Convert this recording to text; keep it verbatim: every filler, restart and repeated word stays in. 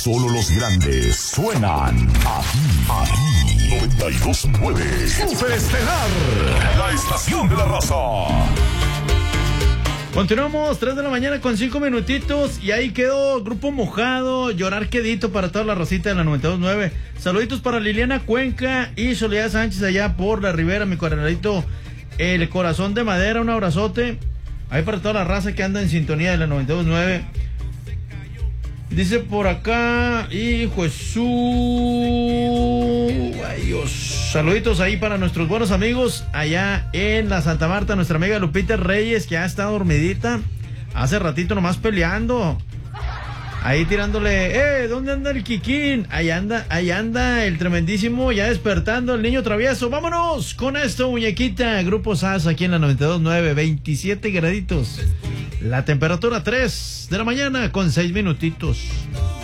solo los grandes suenan aquí, aquí. noventa y dos punto nueve Super Estelar, la estación de la raza. Continuamos, tres de la mañana con cinco minutitos. Y ahí quedó Grupo Mojado, Llorar Quedito para toda la racita de la noventa y dos punto nueve. Saluditos para Liliana Cuenca y Soledad Sánchez allá por la Ribera, mi carnalito El Corazón de Madera, un abrazote. Ahí para toda la raza que anda en sintonía de la noventa y dos punto nueve. Dice por acá, hijo Jesús, ay Dios, saluditos ahí para nuestros buenos amigos allá en la Santa Marta, nuestra amiga Lupita Reyes, que ya está dormidita, hace ratito nomás peleando, ahí tirándole, eh, ¿dónde anda el Kikín? Ahí anda, ahí anda el tremendísimo, ya despertando el niño travieso. Vámonos con esto, muñequita, Grupo S A S aquí en la noventa y dos punto nueve, veintisiete graditos. La temperatura tres de la mañana con seis minutitos.